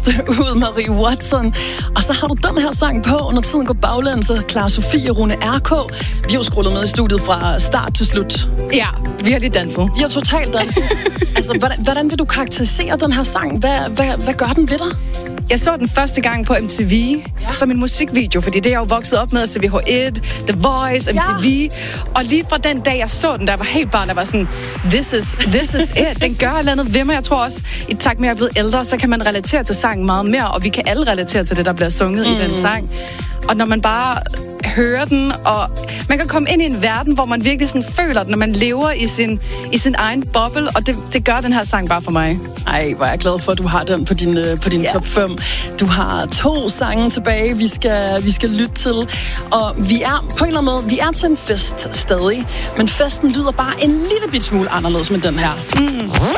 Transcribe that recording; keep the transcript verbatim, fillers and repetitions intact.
kæreste ud, Marie Watson. Og så har du den her sang på, når tiden går baglæns, og Clara Sofie og Rune R K. Vi har jo scrollet med i studiet fra start til slut. Ja, vi har lige danset. Vi har totalt danset. Altså, hvordan, hvordan vil du karakterisere den her sang? Hvad, hvad, hvad gør den ved dig? Jeg så den første gang på M T V ja. som en musikvideo, fordi det er jeg jo vokset op med, altså V H et, The Voice, M T V. Ja. Og lige fra den dag, jeg så den, der var helt barn, der var sådan, this is, this is it. Den gør et eller andet ved mig. Jeg tror også, i takt med, at jeg er blevet ældre, så kan man relatere til sangen meget mere, og vi kan alle relatere til det, der bliver sunget mm. i den sang. Og når man bare hører den, og man kan komme ind i en verden, hvor man virkelig sådan føler det, når man lever i sin, i sin egen boble, og det, det gør den her sang bare for mig. Ej, hvor er jeg glad for, at du har den på din, på din yeah. top fem. Du har to sange tilbage, vi skal, vi skal lytte til, og vi er på en eller anden måde, vi er til en fest stadig, men festen lyder bare en lille bit smule anderledes med den her. Mm.